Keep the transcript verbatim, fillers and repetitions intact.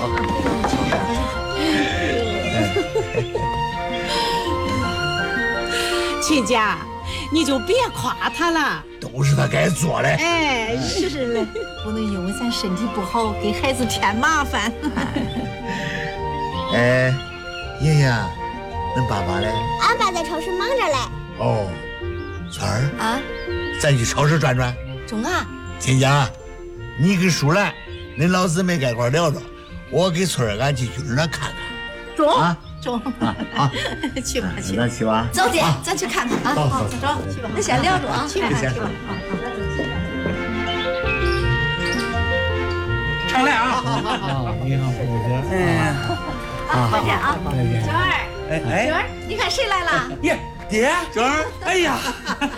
亲家，你就别夸他了， 都是他该做的。 哎，是嘞， 不能因为咱身体不好给孩子添麻烦。 哎，爷爷，恁爸爸嘞？ 俺爸在超市忙着嘞。 哦，川儿啊， 咱去超市转转。 中啊！ 亲家，你跟淑兰，恁老姊妹该块聊聊，我给村儿俺去去那看看。 中啊， 中啊啊！ 去吧去吧， 那去吧。 走姐，咱去看看啊！ 走走走，去吧。那先聊着啊， 去吧。 常来啊！ 你好，胡姐。 哎， 啊，再见啊， 再见。 娟儿， 哎哎， 娟儿，你看谁来了？ 耶，爹，娟儿，哎呀。